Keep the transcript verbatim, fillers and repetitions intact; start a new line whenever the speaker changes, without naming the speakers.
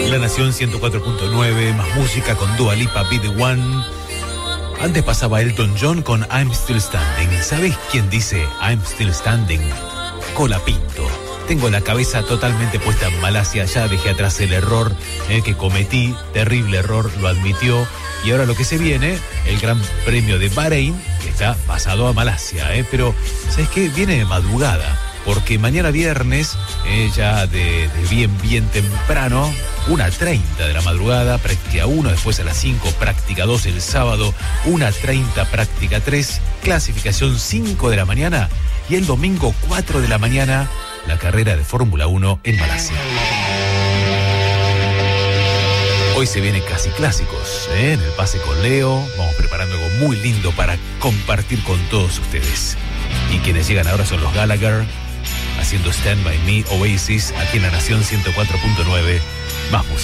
La Nación ciento cuatro punto nueve, más música con Dua Lipa, Be The One. Antes pasaba Elton John con I'm Still Standing. ¿Sabés quién dice I'm Still Standing? Colapinto. Tengo la cabeza totalmente puesta en Malasia. Ya dejé atrás el error eh, que cometí. Terrible error, lo admitió. Y ahora lo que se viene, el Gran Premio de Bahrein, que está pasado a Malasia. Eh, pero, ¿sabes qué? Viene de madrugada. Porque mañana viernes, eh, ya de, de bien, bien temprano, una treinta de la madrugada, práctica uno, después a las cinco, práctica dos el sábado, una treinta, práctica tres, clasificación cinco de la mañana y el domingo cuatro de la mañana, la carrera de Fórmula uno en Malasia. Hoy se vienen casi clásicos, ¿eh? En el pase con Leo, vamos preparando algo muy lindo para compartir con todos ustedes. Y quienes llegan ahora son los Gallagher, haciendo Stand By Me, Oasis, aquí en La Nación ciento cuatro punto nueve, más música.